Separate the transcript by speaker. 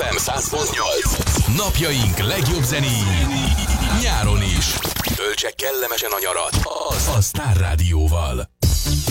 Speaker 1: FM 100.8. Napjaink legjobb zenéi nyáron is. Töltse kellemesen a nyarat a Sztár Rádióval.